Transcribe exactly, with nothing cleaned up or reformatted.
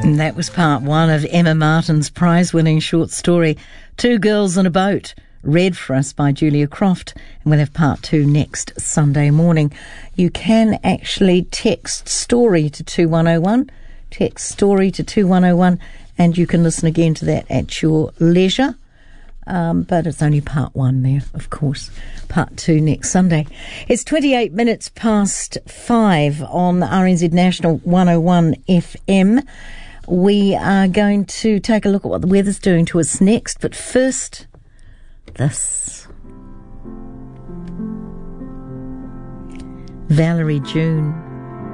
And that was part one of Emma Martin's prize-winning short story, Two Girls in a Boat, read for us by Julia Croft. And we'll have part two next Sunday morning. You can actually text story to two one oh one, text story to two one oh one, and you can listen again to that at your leisure. Um, but it's only part one there, of course. Part two next Sunday. It's twenty-eight minutes past five on R N Z National one oh one F M. We are going to take a look at what the weather's doing to us next. But first, this. Valerie June.